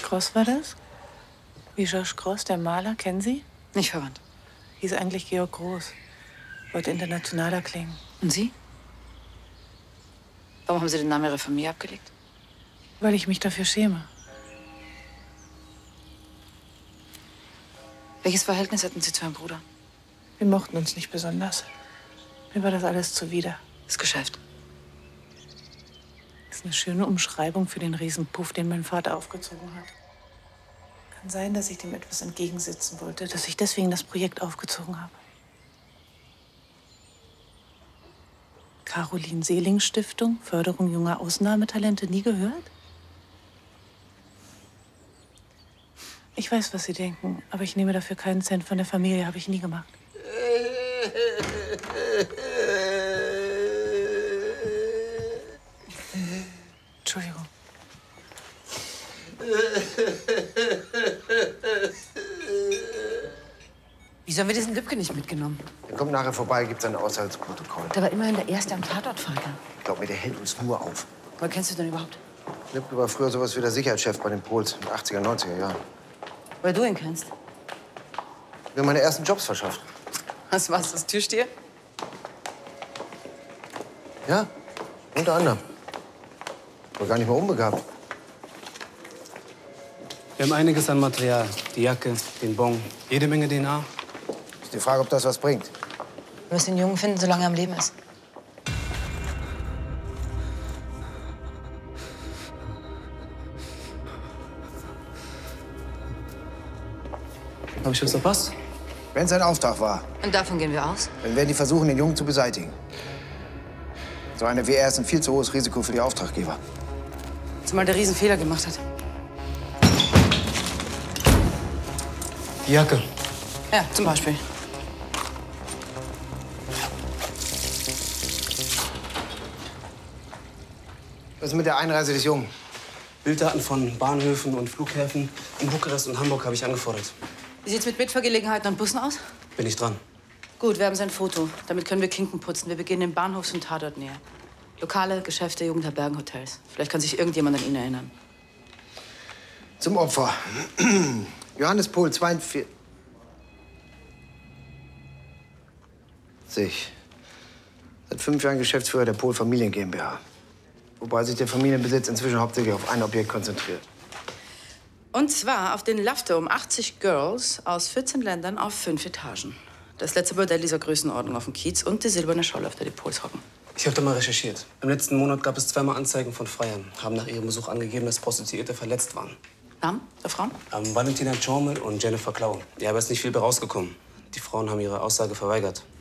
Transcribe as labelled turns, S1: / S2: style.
S1: Gross war das? Wie Georges Gross, der Maler, kennen Sie?
S2: Nicht verwandt.
S1: Hieß eigentlich Georg Groß. Wollte internationaler klingen.
S2: Und Sie? Warum haben Sie den Namen Ihrer Familie abgelegt?
S1: Weil ich mich dafür schäme.
S2: Welches Verhältnis hatten Sie zu Ihrem Bruder?
S1: Wir mochten uns nicht besonders. Mir war das alles zuwider.
S2: Das Geschäft.
S1: Das ist eine schöne Umschreibung für den Riesenpuff, den mein Vater aufgezogen hat. Kann sein, dass ich dem etwas entgegensetzen wollte, dass ich deswegen das Projekt aufgezogen habe. Caroline-Seeling-Stiftung, Förderung junger Ausnahmetalente, nie gehört? Ich weiß, was Sie denken, aber ich nehme dafür keinen Cent von der Familie, habe ich nie gemacht. Entschuldigung.
S2: Wieso haben wir diesen Lübke nicht mitgenommen?
S3: Der kommt nachher vorbei, gibt sein Haushaltsprotokoll.
S2: Der war immerhin der Erste am Tatortvater.
S3: Glaub mir, der hält uns nur auf.
S2: Woher kennst du den überhaupt?
S3: Lübke war früher sowas wie der Sicherheitschef bei den Pols in den 80er, 90er Jahren.
S2: Woher du ihn kennst?
S3: Mir meine ersten Jobs verschafft.
S2: Was war's, das Türsteher?
S3: Ja, unter anderem. War gar nicht mal unbegabt.
S4: Wir haben einiges an Material. Die Jacke, den Bon, jede Menge DNA.
S3: Ist die Frage, ob das was bringt.
S2: Wir müssen den Jungen finden, solange er am Leben ist.
S4: Habe ich was verpasst?
S3: Wenn es ein Auftrag war,
S2: Und davon gehen wir aus?
S3: dann werden die versuchen, den Jungen zu beseitigen. So einer wie er ist ein viel zu hohes Risiko für die Auftraggeber.
S2: Zumal der Riesenfehler gemacht hat.
S4: Die Jacke.
S2: Ja, zum Beispiel.
S3: Was ist mit der Einreise des Jungen?
S4: Bilddaten von Bahnhöfen und Flughäfen in Bukarest und Hamburg habe ich angefordert.
S2: Wie sieht's mit Mitfahrgelegenheiten und Bussen aus?
S4: Bin ich dran.
S2: Gut, wir haben sein Foto. Damit können wir Klinken putzen. Wir beginnen im Bahnhofs- und Tatortnähe. Lokale, Geschäfte, Jugendherbergen, Hotels. Vielleicht kann sich irgendjemand an ihn erinnern.
S3: Zum Opfer. Johannes Pohl, 42. Seit 5 Jahren Geschäftsführer der Pohl Familien GmbH. Wobei sich der Familienbesitz inzwischen hauptsächlich auf ein Objekt konzentriert.
S2: Und zwar auf den Lofturm 80 Girls aus 14 Ländern auf 5 Etagen. Das letzte Bordell dieser Größenordnung auf dem Kiez und die silberne Scholle, auf der die Pols hocken.
S4: Ich habe da mal recherchiert. Im letzten Monat gab es 2-mal Anzeigen von Freiern. Haben nach ihrem Besuch angegeben, dass Prostituierte verletzt waren.
S2: Namen der Frauen?
S4: Valentina Chormel und Jennifer Klau. Ja, aber ist nicht viel bei rausgekommen. Die Frauen haben ihre Aussage verweigert.